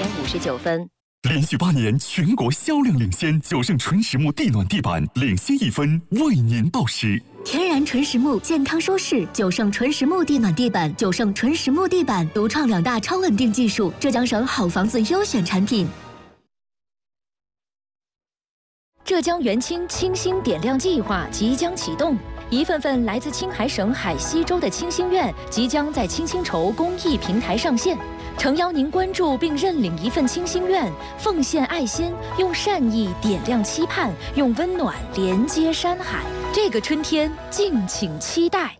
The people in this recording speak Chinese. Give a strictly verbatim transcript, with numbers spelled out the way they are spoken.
五十九分。 连续八年全国销量领先，九盛纯实木地暖地板领先一分，为您报时。 天然纯实木，健康舒适，九盛纯实木地暖地板，九盛纯实木地板独创两大超稳定技术，浙江省好房子优选产品。 浙江元清清新点亮计划即将启动，一份份来自青海省海西州的清心愿即将在清新筹公益平台上线。诚邀您关注并认领一份清心愿，奉献爱心，用善意点亮期盼，用温暖连接山海。这个春天，敬请期待。